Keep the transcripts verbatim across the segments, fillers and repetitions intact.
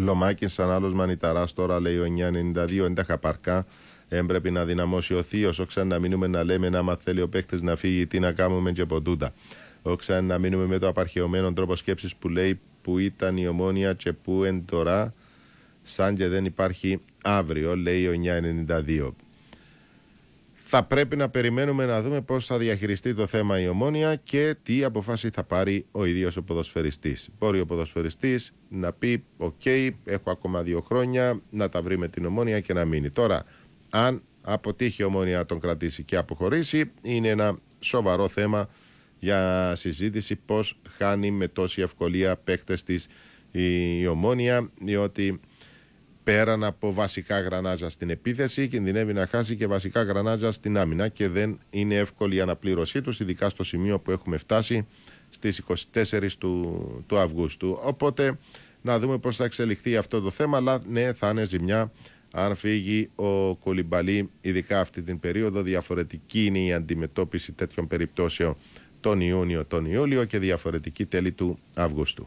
Λομάκη σαν άλλος μανιταράς τώρα, λέει ο εννιά ενενήντα δύο, ένταχα παρκά. Έμπρεπε να δυναμώσει ο θείος, όξαν να μείνουμε να λέμε να άμα θέλει ο παίκτης να φύγει, τι να κάνουμε και ποντούτα. Όξαν να μείνουμε με το απαρχαιωμένο τρόπο σκέψης που λέει που ήταν η Ομόνια και που εν τώρα, σαν και δεν υπάρχει αύριο, λέει ο εννιά ενενήντα δύο. Θα πρέπει να περιμένουμε να δούμε πώς θα διαχειριστεί το θέμα η Ομόνια και τι αποφάση θα πάρει ο ίδιος ο ποδοσφαιριστής. Μπορεί ο ποδοσφαιριστής να πει «ΟΚ, okay, έχω ακόμα δύο χρόνια, να τα βρει με την Ομόνια και να μείνει». Τώρα, αν αποτύχει η Ομόνια να τον κρατήσει και αποχωρήσει, είναι ένα σοβαρό θέμα για συζήτηση πώς χάνει με τόση ευκολία παίκτες της η, η Ομόνια, διότι πέραν από βασικά γρανάζα στην επίθεση κινδυνεύει να χάσει και βασικά γρανάζα στην άμυνα και δεν είναι εύκολη η αναπλήρωσή τους, ειδικά στο σημείο που έχουμε φτάσει στις είκοσι τέσσερις του, του Αυγούστου. Οπότε να δούμε πώς θα εξελιχθεί αυτό το θέμα, αλλά ναι, θα είναι ζημιά αν φύγει ο Κουλιμπαλί, ειδικά αυτή την περίοδο. Διαφορετική είναι η αντιμετώπιση τέτοιων περιπτώσεων τον Ιούνιο, τον Ιούλιο και διαφορετική τέλη του Αυγούστου.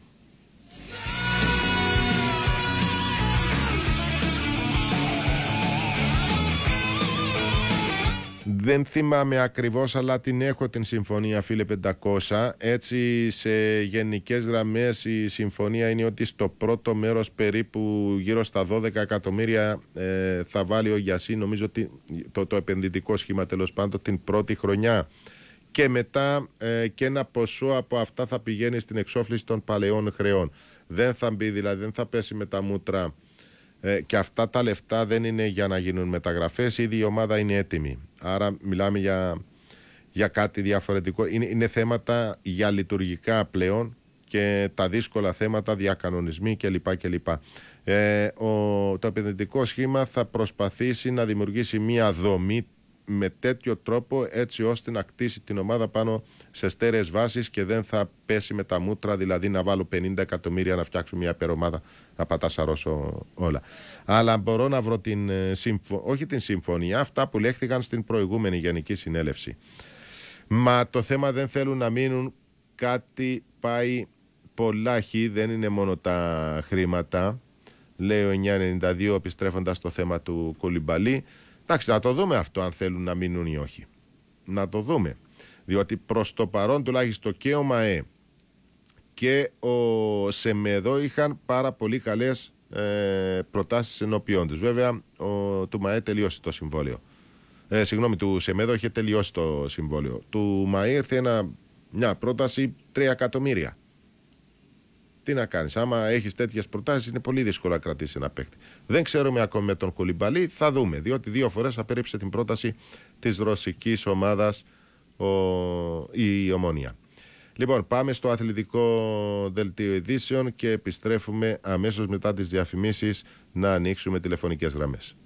Δεν θυμάμαι ακριβώς, αλλά την έχω την συμφωνία, φίλε πεντακόσια. Έτσι, σε γενικές γραμμές η συμφωνία είναι ότι στο πρώτο μέρος περίπου γύρω στα δώδεκα εκατομμύρια ε, θα βάλει ο Γιασί, νομίζω ότι το, το επενδυτικό σχήμα τέλος πάντων, την πρώτη χρονιά. Και μετά ε, και ένα ποσό από αυτά θα πηγαίνει στην εξόφληση των παλαιών χρεών. Δεν θα μπει, δηλαδή δεν θα πέσει με τα μούτρα. Ε, και αυτά τα λεφτά δεν είναι για να γίνουν μεταγραφές, ήδη η ομάδα είναι έτοιμη. Άρα μιλάμε για, για κάτι διαφορετικό. Είναι, είναι θέματα για λειτουργικά πλέον και τα δύσκολα θέματα, διακανονισμοί κλπ. κλπ. Ε, ο, το επενδυτικό σχήμα θα προσπαθήσει να δημιουργήσει μία δομή με τέτοιο τρόπο έτσι ώστε να κτίσει την ομάδα πάνω σε στέρεες βάσεις και δεν θα πέσει με τα μούτρα, δηλαδή να βάλω πενήντα εκατομμύρια να φτιάξω μια υπερομάδα, να πατασαρώσω όλα. Αλλά μπορώ να βρω την, συμφω... όχι την συμφωνία, αυτά που λέχθηκαν στην προηγούμενη Γενική Συνέλευση. Μα το θέμα δεν θέλουν να μείνουν, κάτι πάει πολλά χι, δεν είναι μόνο τα χρήματα, λέει ο εννιά ενενήντα δύο επιστρέφοντας στο θέμα του Κουλιμπαλί. Εντάξει, να το δούμε αυτό αν θέλουν να μείνουν ή όχι. Να το δούμε. Διότι προς το παρόν τουλάχιστον και ο ΜΑΕ και ο Σεμέδο είχαν πάρα πολύ καλές ε, προτάσεις ενώπιόν τους. Βέβαια, ο, του ΜΑΕ τελειώσει το συμβόλαιο. Ε, συγγνώμη, του Σεμέδο είχε τελειώσει το συμβόλαιο. Του ΜΑΕ ήρθε ένα, μια πρόταση τρία εκατομμύρια. Τι να κάνεις, άμα έχεις τέτοιες προτάσεις είναι πολύ δύσκολο να κρατήσεις ένα παίκτη. Δεν ξέρουμε ακόμη με τον Κουλιμπαλί, θα δούμε, διότι δύο φορές απέρριψε την πρόταση της ρωσικής ομάδας ο, η Ομόνια. Λοιπόν, πάμε στο αθλητικό δελτίο ειδήσεων και επιστρέφουμε αμέσως μετά τις διαφημίσεις να ανοίξουμε τηλεφωνικές γραμμές.